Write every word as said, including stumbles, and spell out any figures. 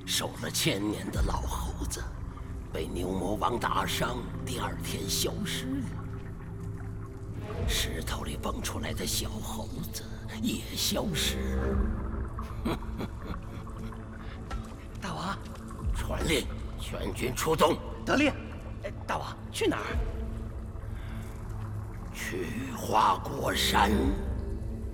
守了千年的老猴子，被牛魔王打伤，第二天消失了。石头里蹦出来的小猴子也消失了。 大王， 传令，全军出动。 得令。大王，去哪儿？ 去花果山。